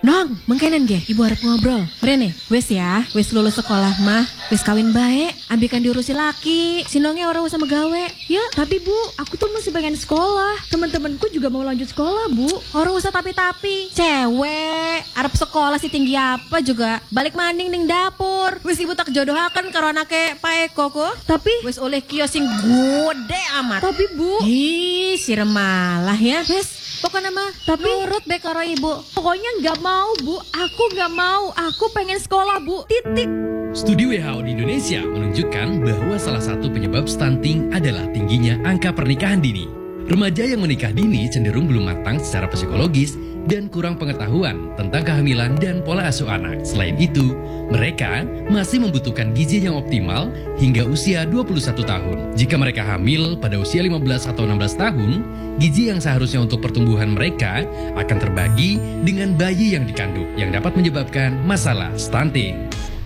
Nong, mengkenan ge, ibu harap ngobrol. Rene, wes ya, wes lulus sekolah mah, wes kawin baik, ambilkan diurusi laki, sinongnya orang usah megawe. Ya, tapi Bu, aku tuh masih pengen sekolah. Teman-temanku juga mau lanjut sekolah, Bu. Orang usah tapi-tapi. Cewek, arep sekolah sih tinggi apa juga. Balik maning ning dapur. Wes ibu tak jodohaken karo anake Pak Eko ko. Tapi Wes oleh kios sing gede amat. Tapi Bu, Ih, si remalah ya. Wes, pokoknya mah nurut be karo ibu. pokoknya nggak mau Bu. Aku nggak mau. Aku pengen sekolah Bu. Titik. Studi WHO di Indonesia menunjukkan bahwa salah satu penyebab stunting adalah tingginya angka pernikahan dini. Remaja yang menikah dini cenderung belum matang secara psikologis dan kurang pengetahuan tentang kehamilan dan pola asuh anak. Selain itu, mereka masih membutuhkan gizi yang optimal hingga usia 21 tahun. Jika mereka hamil pada usia 15 atau 16 tahun, gizi yang seharusnya untuk pertumbuhan mereka akan terbagi dengan bayi yang dikandung yang dapat menyebabkan masalah stunting.